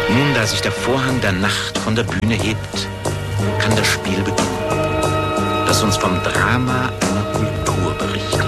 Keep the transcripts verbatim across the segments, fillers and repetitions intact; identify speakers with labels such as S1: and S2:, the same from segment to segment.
S1: Nun, da sich der Vorhang der Nacht von der Bühne hebt, kann das Spiel beginnen, das uns vom Drama einer Kultur berichtet.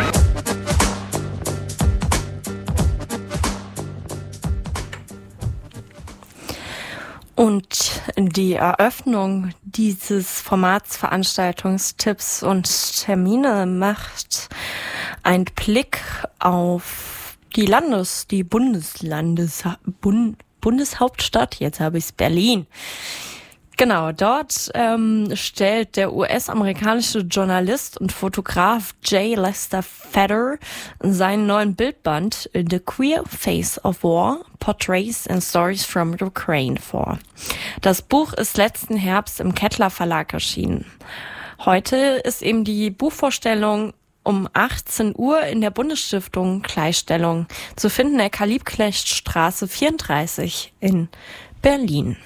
S2: Und die Eröffnung dieses Formats Veranstaltungstipps und Termine macht ein Blick auf die Landes-, die Bundeslandes, Bund, Bundeshauptstadt, jetzt habe ich es, Berlin. Genau, dort ähm, stellt der U S-amerikanische Journalist und Fotograf J. Lester Fetter seinen neuen Bildband The Queer Face of War, Portraits and Stories from Ukraine vor. Das Buch ist letzten Herbst im Kettler Verlag erschienen. Heute ist eben die Buchvorstellung um achtzehn Uhr in der Bundesstiftung Gleichstellung zu finden, in der Karl-Liebknecht-Straße vierunddreißig in Berlin.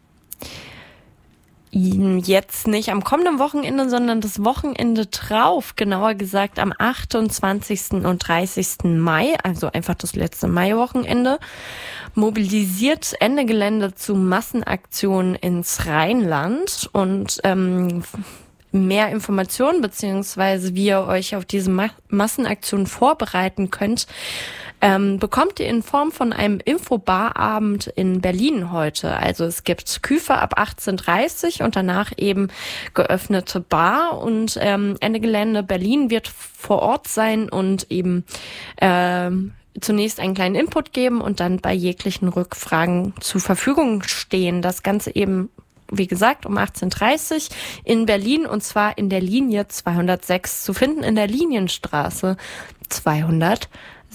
S2: Jetzt nicht am kommenden Wochenende, sondern das Wochenende drauf, genauer gesagt am achtundzwanzigsten und dreißigsten Mai, also einfach das letzte Maiwochenende, mobilisiert Ende Gelände zu Massenaktionen ins Rheinland und ähm, mehr Informationen beziehungsweise wie ihr euch auf diese Ma- Massenaktion vorbereiten könnt, ähm, bekommt ihr in Form von einem Infobarabend in Berlin heute. Also es gibt Küfe ab achtzehn Uhr dreißig und danach eben geöffnete Bar und ähm, Ende Gelände Berlin wird vor Ort sein und eben ähm, zunächst einen kleinen Input geben und dann bei jeglichen Rückfragen zur Verfügung stehen. Das Ganze eben, wie gesagt, um achtzehn Uhr dreißig in Berlin und zwar in der Linie zweihundertsechs zu finden, in der Linienstraße zweihundertsechs.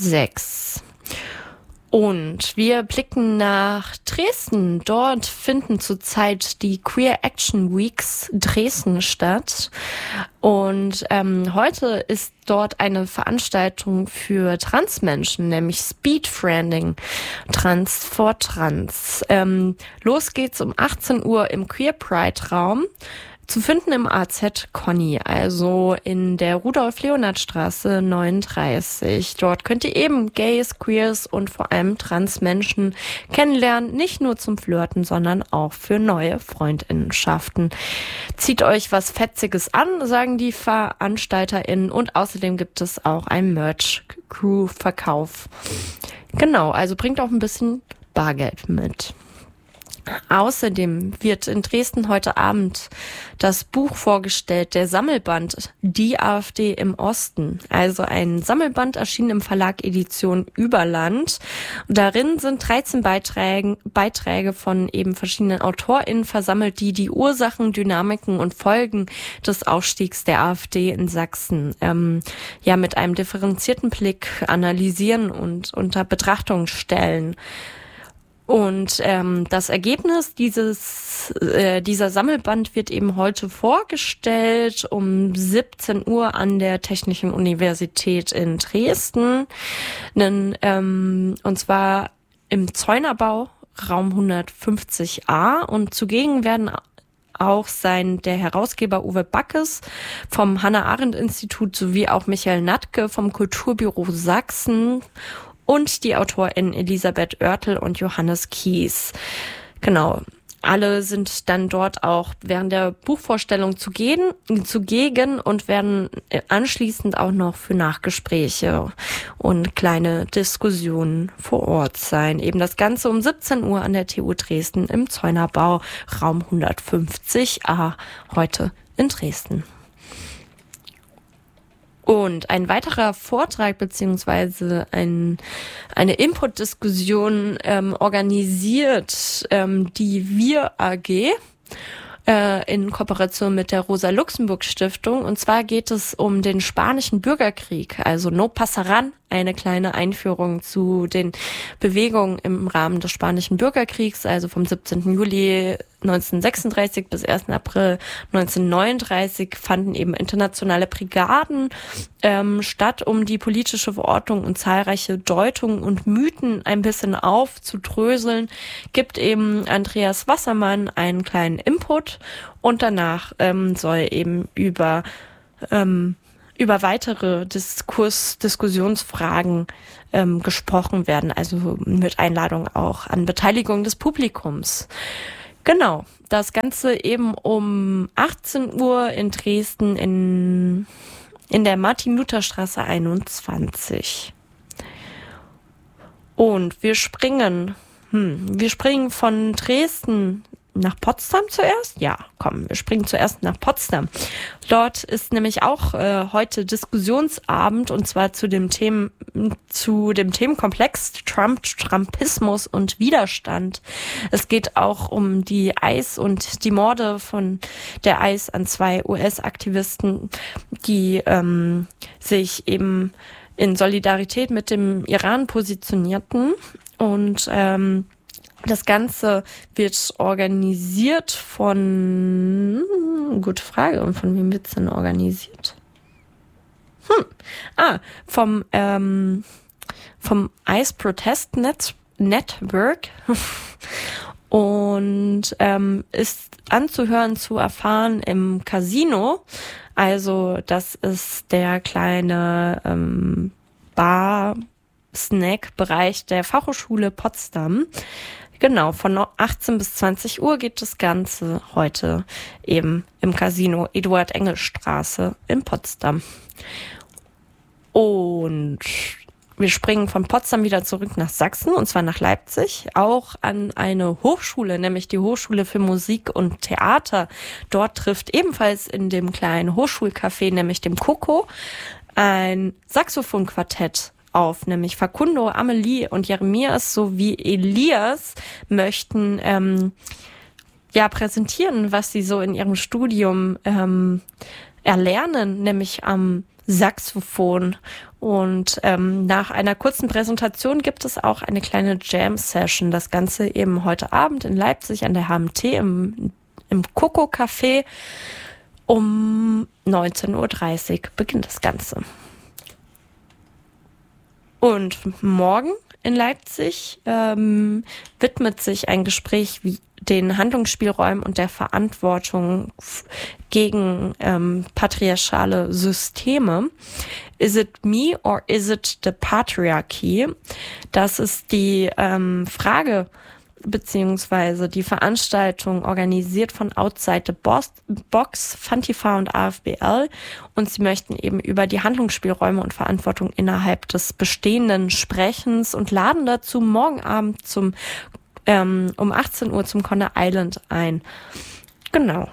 S2: Und wir blicken nach Dresden. Dort finden zurzeit die Queer Action Weeks Dresden statt. Und ähm, heute ist dort eine Veranstaltung für Transmenschen, nämlich Speedfriending, Trans for Trans. Ähm, los geht's um achtzehn Uhr im Queer Pride Raum. Zu finden im A Z Conny, also in der Rudolf-Leonhard-Straße neununddreißig. Dort könnt ihr eben Gays, Queers und vor allem Transmenschen kennenlernen. Nicht nur zum Flirten, sondern auch für neue Freundinnenschaften. Zieht euch was Fetziges an, sagen die VeranstalterInnen. Und außerdem gibt es auch einen Merch-Crew-Verkauf. Genau, also bringt auch ein bisschen Bargeld mit. Außerdem wird in Dresden heute Abend das Buch vorgestellt, der Sammelband Die AfD im Osten. Also ein Sammelband erschienen im Verlag Edition Überland. Darin sind dreizehn Beiträge, Beiträge von eben verschiedenen AutorInnen versammelt, die die Ursachen, Dynamiken und Folgen des Aufstiegs der AfD in Sachsen ähm, ja mit einem differenzierten Blick analysieren und unter Betrachtung stellen. Und ähm, das Ergebnis dieses äh, dieser Sammelband wird eben heute vorgestellt um siebzehn Uhr an der Technischen Universität in Dresden. Nen, ähm, und zwar im Zeunerbau, Raum hundertfünfzig a. Und zugegen werden auch sein der Herausgeber Uwe Backes vom Hannah-Arendt-Institut sowie auch Michael Natke vom Kulturbüro Sachsen und die AutorInnen Elisabeth Oertel und Johannes Kies. Genau. Alle sind dann dort auch während der Buchvorstellung zugegen, zugegen und werden anschließend auch noch für Nachgespräche und kleine Diskussionen vor Ort sein. Eben das Ganze um siebzehn Uhr an der T U Dresden im Zeunerbau, Raum hundertfünfzig a, heute in Dresden. Und ein weiterer Vortrag beziehungsweise ein, eine Input-Diskussion ähm, organisiert ähm, die Wir A G äh, in Kooperation mit der Rosa-Luxemburg-Stiftung. Und zwar geht es um den spanischen Bürgerkrieg, also No Pasaran, eine kleine Einführung zu den Bewegungen im Rahmen des spanischen Bürgerkriegs, also vom siebzehnten Juli neunzehnhundertsechsunddreißig bis ersten April neunzehnhundertneununddreißig fanden eben internationale Brigaden ähm, statt, um die politische Verordnung und zahlreiche Deutungen und Mythen ein bisschen aufzudröseln, gibt eben Andreas Wassermann einen kleinen Input und danach ähm, soll eben über ähm, über weitere Diskurs, Diskussionsfragen ähm, gesprochen werden, also mit Einladung auch an Beteiligung des Publikums. Genau, das Ganze eben um achtzehn Uhr in Dresden in, in der Martin-Luther-Straße einundzwanzig. Und wir springen, hm, wir springen von Dresden nach Potsdam zuerst? Ja, komm, wir springen zuerst nach Potsdam. Dort ist nämlich auch äh, heute Diskussionsabend, und zwar zu dem Themen, zu dem Themenkomplex Trump, Trumpismus und Widerstand. Es geht auch um die I C E und die Morde von der I C E an zwei U S-Aktivisten, die ähm, sich eben in Solidarität mit dem Iran positionierten. Und ähm, das Ganze wird organisiert von, gute Frage, und von wem wird's denn organisiert? Hm, ah, vom, ähm, vom I C E Protest Net- Network und ähm, ist anzuhören, zu erfahren im Casino. Also das ist der kleine ähm, Bar-Snack-Bereich der Fachhochschule Potsdam. Genau, von achtzehn bis zwanzig Uhr geht das Ganze heute eben im Casino Eduard-Engel-Straße in Potsdam. Und wir springen von Potsdam wieder zurück nach Sachsen, und zwar nach Leipzig, auch an eine Hochschule, nämlich die Hochschule für Musik und Theater. Dort trifft ebenfalls in dem kleinen Hochschulcafé, nämlich dem Coco, ein Saxophonquartett auf, nämlich Facundo, Amelie und Jeremias sowie Elias möchten ähm, ja präsentieren, was sie so in ihrem Studium ähm, erlernen, nämlich am Saxophon. Und ähm, nach einer kurzen Präsentation gibt es auch eine kleine Jam-Session. Das Ganze eben heute Abend in Leipzig an der H M T im, im Coco Café. Um neunzehn Uhr dreißig beginnt das Ganze. Und morgen in Leipzig ähm, widmet sich ein Gespräch wie den Handlungsspielräumen und der Verantwortung f- gegen ähm, patriarchale Systeme. Is it me or is it the patriarchy? Das ist die ähm, Frage beziehungsweise die Veranstaltung, organisiert von Outside the Box, Fantifa und A F B L, und sie möchten eben über die Handlungsspielräume und Verantwortung innerhalb des Bestehenden sprechens und laden dazu morgen Abend zum ähm, um achtzehn Uhr zum Conner Island ein. Genau.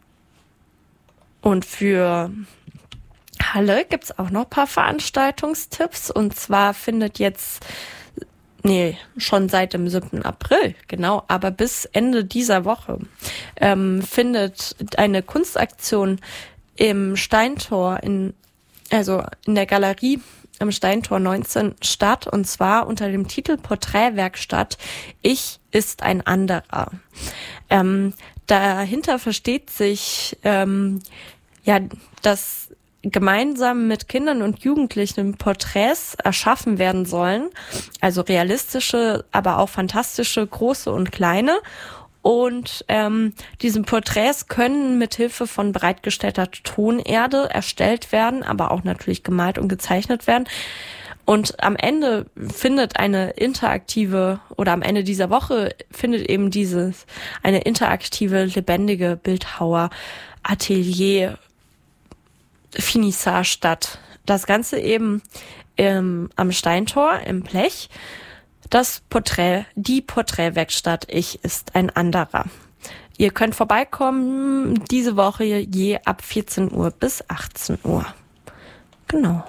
S2: Und für Halle gibt's auch noch ein paar Veranstaltungstipps, und zwar findet jetzt Nee, schon seit dem siebten April, genau, aber bis Ende dieser Woche ähm, findet eine Kunstaktion im Steintor, in also in der Galerie am Steintor neunzehn statt, und zwar unter dem Titel Porträtwerkstatt Ich ist ein anderer. Ähm, dahinter versteht sich ähm, ja, dass gemeinsam mit Kindern und Jugendlichen Porträts erschaffen werden sollen, also realistische, aber auch fantastische, große und kleine. Und ähm, diese Porträts können mit Hilfe von bereitgestellter Tonerde erstellt werden, aber auch natürlich gemalt und gezeichnet werden. Und am Ende findet eine interaktive, oder am Ende dieser Woche findet eben dieses eine interaktive, lebendige Bildhauer-Atelier Finissage statt. Das Ganze eben ähm, am Steintor im Blech. Das Porträt, die Porträtwerkstatt Ich ist ein anderer. Ihr könnt vorbeikommen diese Woche je ab vierzehn Uhr bis achtzehn Uhr. Genau.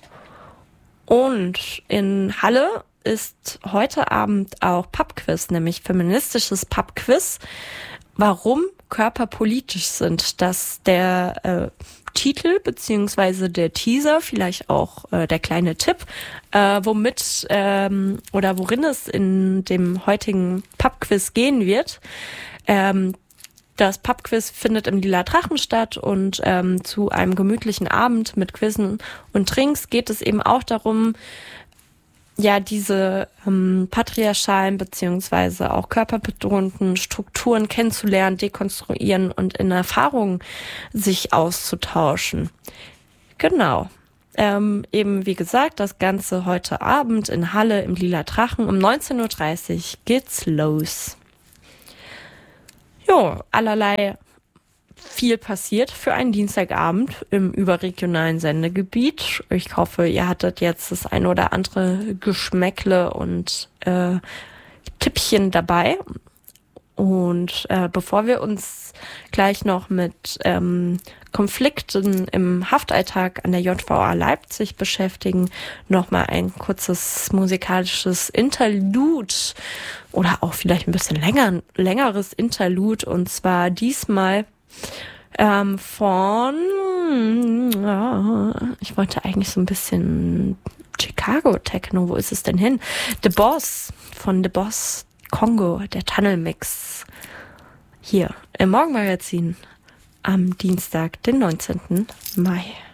S2: Und in Halle ist heute Abend auch Pubquiz, nämlich feministisches Pubquiz. Warum Körper politisch sind, dass der äh, Titel beziehungsweise der Teaser, vielleicht auch äh, der kleine Tipp, äh, womit ähm, oder worin es in dem heutigen Pubquiz gehen wird. Ähm, das Pubquiz findet im Lila Drachen statt, und ähm, zu einem gemütlichen Abend mit Quizzen und Drinks geht es eben auch darum, ja, diese ähm, patriarchalen beziehungsweise auch körperbetonten Strukturen kennenzulernen, dekonstruieren und in Erfahrungen sich auszutauschen. Genau. Ähm, eben wie gesagt, das Ganze heute Abend in Halle im Lila Drachen. Um neunzehn Uhr dreißig geht's los. Jo, allerlei viel passiert für einen Dienstagabend im überregionalen Sendegebiet. Ich hoffe, ihr hattet jetzt das ein oder andere Geschmäckle und äh, Tippchen dabei. Und äh, bevor wir uns gleich noch mit ähm, Konflikten im Haftalltag an der J V A Leipzig beschäftigen, nochmal ein kurzes musikalisches Interlude oder auch vielleicht ein bisschen länger, längeres Interlude, und zwar diesmal ähm, von, ja, ich wollte eigentlich so ein bisschen Chicago Techno, wo ist es denn hin? The Boss von The Boss Kongo, der Tunnelmix, hier im Morgenmagazin am Dienstag, den neunzehnten Mai.